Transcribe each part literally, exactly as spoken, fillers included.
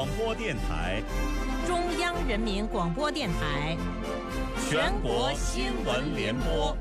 广播电台， 中央人民广播电台， 全国新闻联播。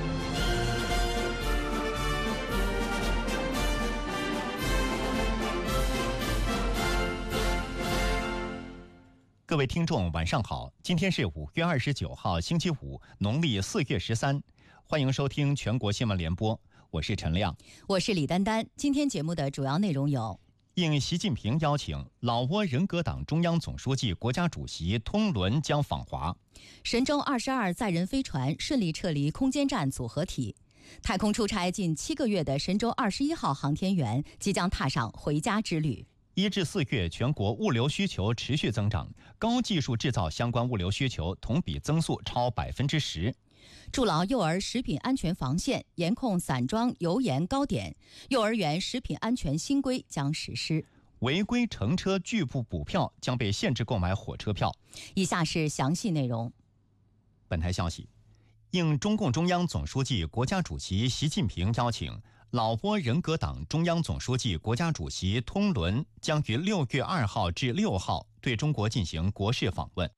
各位听众，晚上好！今天是五月二十九号，星期五，农历四月十三。欢迎收听全国新闻联播，我是陈亮， 我是李丹丹。今天节目的主要内容有： 应习近平邀请，老挝人格党中央总书记、国家主席通伦将访华； 神舟二十二载人飞船顺利撤离空间站组合体；太空出差近七个月的神舟二十一号航天员即将踏上回家之旅。 一至四月，全国物流需求持续增长，高技术制造相关物流需求同比增速超百分之十。 筑牢幼儿食品安全防线，严控散装油盐糕点。幼儿园食品安全新规将实施。 违规乘车拒不补票将被限制购买火车票。 以下是详细内容。 本台消息，应中共中央总书记、国家主席习近平邀请，老挝人格党中央总书记、国家主席通伦将于六月二号至六号对中国进行国事访问。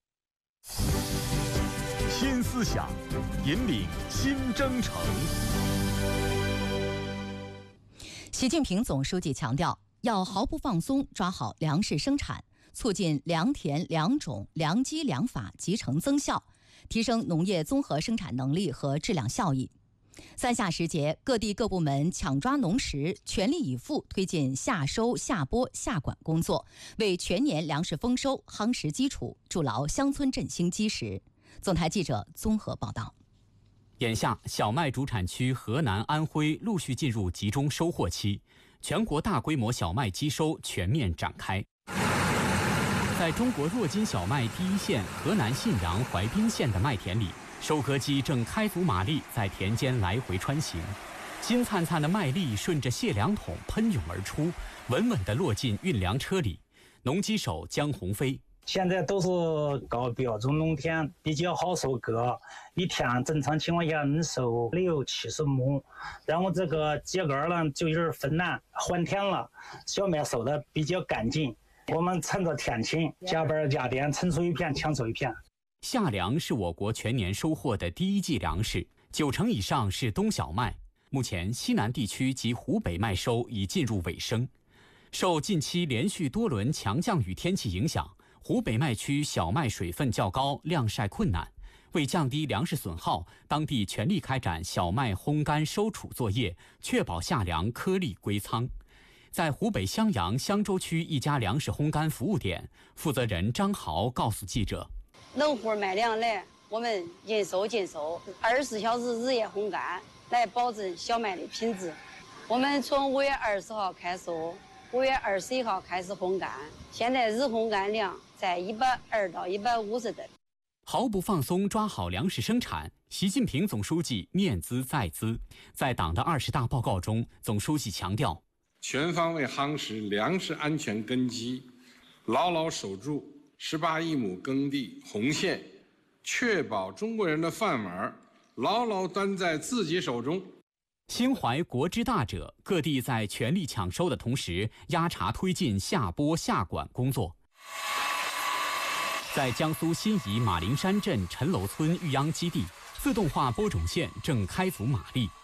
新思想，引领新征程。 习近平总书记强调，要毫不放松抓好粮食生产，促进良田、良种、良机、良法集成增效，提升农业综合生产能力和质量效益。三夏时节，各地各部门抢抓农时，全力以赴推进夏收、夏播、夏管工作，为全年粮食丰收夯实基础，筑牢乡村振兴基石。总台记者综合报道。 眼下，小麦主产区河南、安徽陆续进入集中收获期，全国大规模小麦机收全面展开。在中国弱金小麦第一线河南信阳怀滨县的麦田里，收割机正开足马力在田间来回穿行，金灿灿的麦粒顺着卸粮桶喷涌而出，稳稳地落进运粮车里。农机手江鸿飞。 现在都是高标准农田，比较好收割，一天正常情况下能收六七十亩。然后这个秸秆呢就有点分难换田了，小麦收的比较干净。我们趁着天晴，加班加点，撑出一片抢收一片。 夏粮是我国全年收获的第一季粮食，九成以上是冬小麦。目前西南地区及湖北麦收已进入尾声。受近期连续多轮强降雨天气影响，湖北麦区小麦水分较高，晾晒困难。为降低粮食损耗，当地全力开展小麦烘干收储作业，确保夏粮颗粒归仓。在湖北襄阳襄州区一家粮食烘干服务点，负责人张豪告诉记者： 农户买粮来，我们应收尽收，二十四小时日夜烘干，来保证小麦的品质。我们从五月二十号开收，五月二十一号开始烘干，现在日烘干量在一百二到一百五十吨。 毫不放松抓好粮食生产，习近平总书记念兹在兹。在党的二十大报告中，总书记强调， 全方位夯实粮食安全根基，牢牢守住十八亿亩耕地红线，确保中国人的饭碗牢牢端在自己手中。 心怀国之大者，各地在全力抢收的同时，压茬推进夏播夏管工作。在江苏新沂马陵山镇陈楼村育秧基地，自动化播种线正开足马力，